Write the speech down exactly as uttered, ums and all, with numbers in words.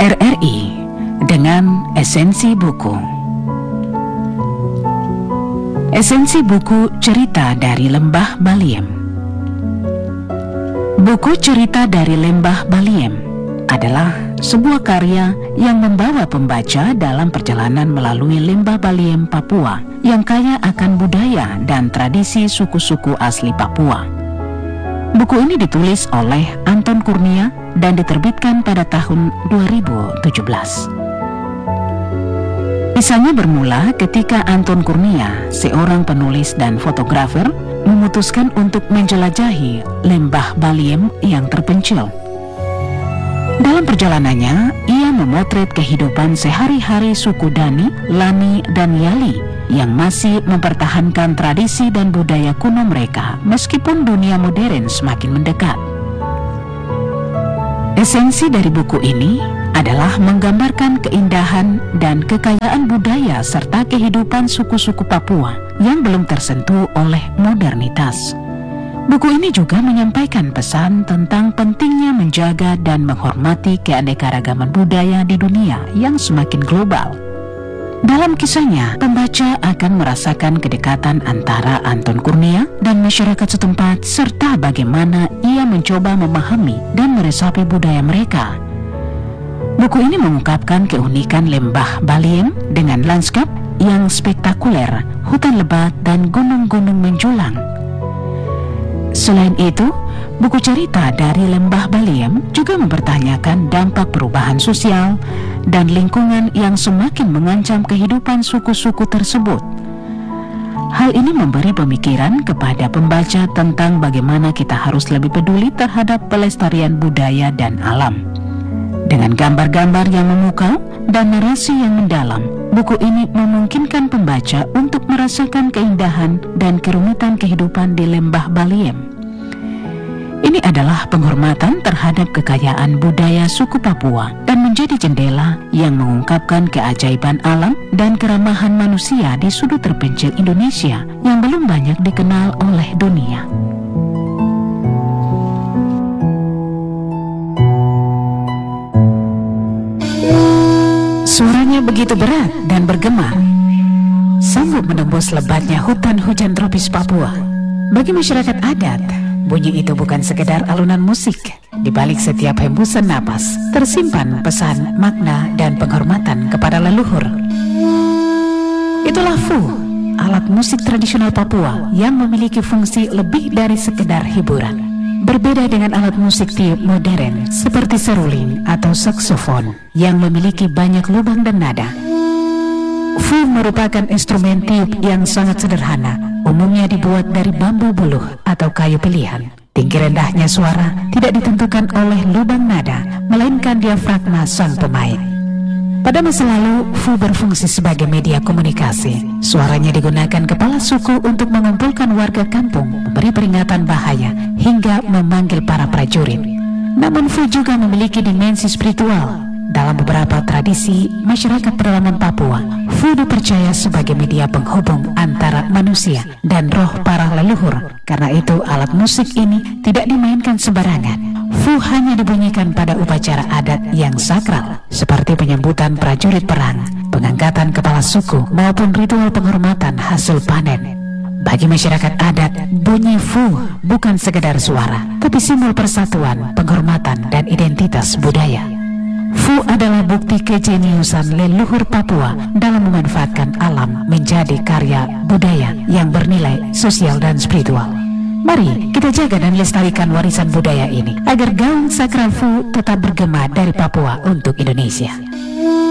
R R I dengan esensi buku. Esensi buku Cerita dari Lembah Baliem. Buku Cerita dari Lembah Baliem adalah sebuah karya yang membawa pembaca dalam perjalanan melalui Lembah Baliem, Papua yang kaya akan budaya dan tradisi suku-suku asli Papua. Buku ini ditulis oleh Anton Kurnia dan diterbitkan pada tahun dua ribu tujuh belas. Kisahnya bermula ketika Anton Kurnia, seorang penulis dan fotografer, memutuskan untuk menjelajahi Lembah Baliem yang terpencil. Dalam perjalanannya, ia memotret kehidupan sehari-hari suku Dani, Lani, dan Yali yang masih mempertahankan tradisi dan budaya kuno mereka meskipun dunia modern semakin mendekat. Esensi dari buku ini adalah menggambarkan keindahan dan kekayaan budaya serta kehidupan suku-suku Papua yang belum tersentuh oleh modernitas. Buku ini juga menyampaikan pesan tentang pentingnya menjaga dan menghormati keanekaragaman budaya di dunia yang semakin global. Dalam kisahnya, pembaca akan merasakan kedekatan antara Anton Kurnia dan masyarakat setempat serta bagaimana ia mencoba memahami dan meresapi budaya mereka. Buku ini mengungkapkan keunikan Lembah Baliem dengan lanskap yang spektakuler, hutan lebat, dan gunung-gunung menjulang. Selain itu, buku cerita dari Lembah Baliem juga mempertanyakan dampak perubahan sosial dan lingkungan yang semakin mengancam kehidupan suku-suku tersebut. Hal ini memberi pemikiran kepada pembaca tentang bagaimana kita harus lebih peduli terhadap pelestarian budaya dan alam. Dengan gambar-gambar yang memukau dan narasi yang mendalam, buku ini memungkinkan pembaca untuk merasakan keindahan dan kerumitan kehidupan di Lembah Baliem. Ini adalah penghormatan terhadap kekayaan budaya suku Papua dan menjadi jendela yang mengungkapkan keajaiban alam dan keramahan manusia di sudut terpencil Indonesia yang belum banyak dikenal oleh dunia. Suaranya begitu berat dan bergema, sanggup menembus lebatnya hutan hujan tropis Papua. Bagi masyarakat adat, bunyi itu bukan sekedar alunan musik. Di balik setiap hembusan napas, tersimpan pesan, makna, dan penghormatan kepada leluhur. Itulah fu, alat musik tradisional Papua yang memiliki fungsi lebih dari sekedar hiburan. Berbeda dengan alat musik tiup modern seperti seruling atau saksofon yang memiliki banyak lubang dan nada. Fu merupakan instrumen tiup yang sangat sederhana, umumnya dibuat dari bambu buluh atau kayu pilihan. Tinggi rendahnya suara tidak ditentukan oleh lubang nada, melainkan diafragma sang pemain. Pada masa lalu, fu berfungsi sebagai media komunikasi. Suaranya digunakan kepala suku untuk mengumpulkan warga kampung, memberi peringatan bahaya, hingga memanggil para prajurit. Namun fu juga memiliki dimensi spiritual. Dalam beberapa tradisi masyarakat pedalaman Papua, fu dipercaya sebagai media penghubung antara manusia dan roh para leluhur. Karena itu alat musik ini tidak dimainkan sembarangan. Fu hanya dibunyikan pada upacara adat yang sakral, seperti penyambutan prajurit perang, pengangkatan kepala suku, maupun ritual penghormatan hasil panen. Bagi masyarakat adat, bunyi fu bukan sekedar suara, tapi simbol persatuan, penghormatan, dan identitas budaya. Fu adalah bukti kejeniusan leluhur Papua dalam memanfaatkan alam menjadi karya budaya yang bernilai sosial dan spiritual. Mari kita jaga dan lestarikan warisan budaya ini agar gaung sakral fu tetap bergema dari Papua untuk Indonesia.